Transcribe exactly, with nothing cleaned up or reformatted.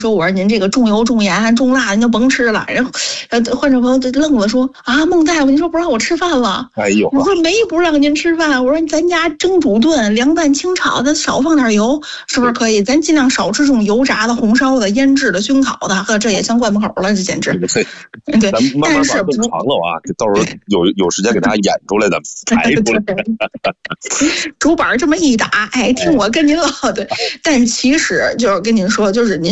说我说您这个重油重盐重辣您就甭吃了。然后呃患者朋友就愣了说啊孟大夫您说不让我吃饭了？ 哎呦， 我说没不让您吃饭，我说咱家蒸煮炖凉拌清炒的少放点油是不是可以？咱尽量少吃这种油炸的红烧的腌制的熏烤的，呵这也像灌木口了，这简直。 对，咱们慢慢把炖长了啊，到时候有有时间给大家演出来的排出来。 竹板这么一打，哎，听我跟您唠对，但其实就是跟您说，就是您。